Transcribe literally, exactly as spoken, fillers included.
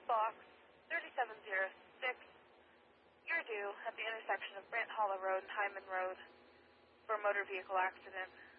box thirty-seven oh six. You're due at the intersection of Brant Hollow Road and Hyman Road for a motor vehicle accident.